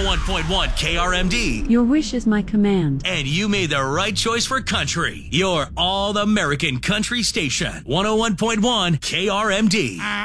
101.1 KRMD. Your wish is my command. And you made the right choice for country. Your all-American country station. 101.1 KRMD.